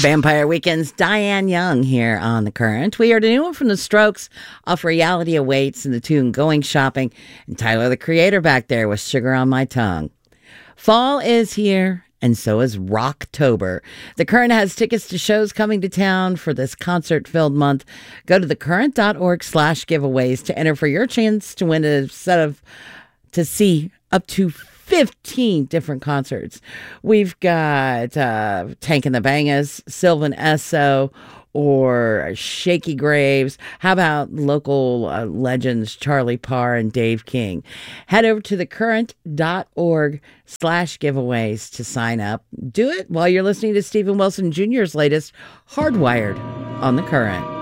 Vampire Weekend's Diane Young here on The Current. We heard a new one from The Strokes off Reality Awaits and the tune Going Shopping. And Tyler, the Creator, back there with Sugar on My Tongue. Fall is here, and so is Rocktober. The Current has tickets to shows coming to town for this concert-filled month. Go to thecurrent.org/giveaways to enter for your chance to win to see up to 15 different concerts. We've got Tank and the Bangas, Sylvan Esso, or Shaky Graves. How about local legends Charlie Parr and Dave King? Head over to thecurrent.org/giveaways to sign up. Do it while you're listening to Stephen Wilson Jr.'s latest Hardwired on The Current.